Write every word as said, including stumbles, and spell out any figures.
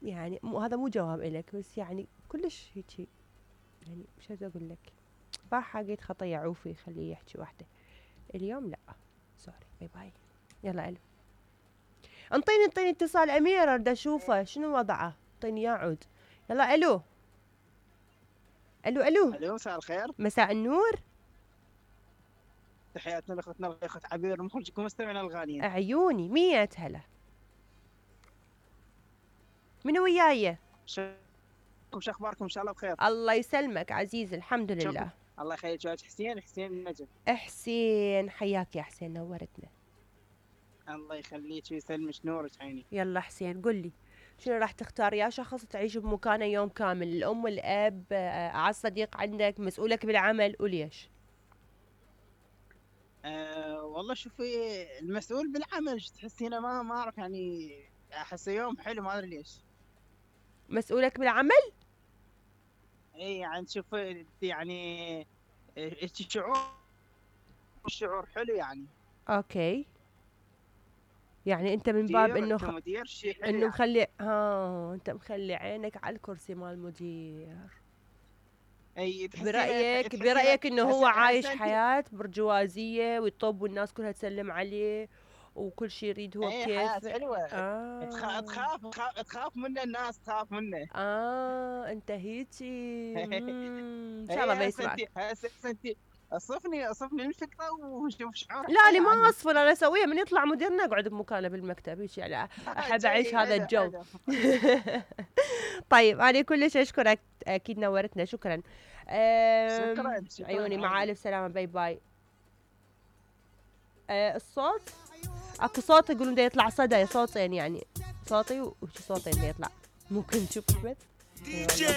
يعني مو هذا مو جواب إلك، بس يعني كلش هيجي، يعني شو أقول لك، باحة قيت خطية عوفي خليه يحكي وحده. اليوم لا، سوري، باي باي. يلا ألو. انطيني انطيني اتصال أمير، أريد أشوفه شنو وضعه، انطيني إياه عود. يلا ألو. ألو ألو. الو، مساء الخير. مساء النور. تحياتنا لاخوتنا الاخت عبير، مخرجكم مستمعنا الغاليين. عيوني مية هلا. منو وياي؟ شو اخباركم؟ ان شاء الله بخير. الله يسلمك عزيز، الحمد شكرا. لله. الله يخليك. جواج حسين، حسين النجم. حسين حياك يا حسين، نورتنا. الله يخليك ويسلمك، نورك عيني. يلا حسين قل لي، شنو راح تختار؟ يا شخص تعيش بمكانه يوم كامل، الام والاب، آه، اعز صديق عندك، مسؤولك بالعمل، وليش؟ أه والله شوفي، المسؤول بالعمل تحسينه ما ما اعرف يعني، احسه يوم حلو ما ادري ليش. مسؤولك بالعمل. اي يعني شوفي يعني، آه، الشعور الشعور حلو يعني. اوكي، يعني انت من باب مدير انه خ... كمدير شيء حلو انه يعني. مخلي ها انت مخلي عينك على الكرسي مال مدير. اي تحسينه برأيك تحسينه برأيك انه هو هسه عايش هسه انت. حياة برجوازية ويطب والناس كلها تسلم عليه وكل شي يريد هو اي حياة بكيفه. حلوة. تخاف آه. تخاف تخاف تخاف منه، الناس تخاف منه. آه أنت هيجي. مم، إن شاء الله ما اي هسه انت، يسمعك. هسه هسه انت اصفني اصفني الفكرة وشوف شعور لا أنا حياة ما يعني. أصفر، أنا أسويها من يطلع مديرنا أقعد بمكانه بالمكتب هيك، يعني أحب أعيش جاي هذا حلو الجو. حلو. طيب أنا كلش أشكرك، أكيد نورتنا، شكرا. أم، شكرا شكرا عيوني مع عيني. ألف سلامة، باي باي. أه الصوت، اكو صوت يقولون ده يطلع صدى، صوتين يعني، صوتي وشي صوتين ده يطلع، ممكن تشوف بس.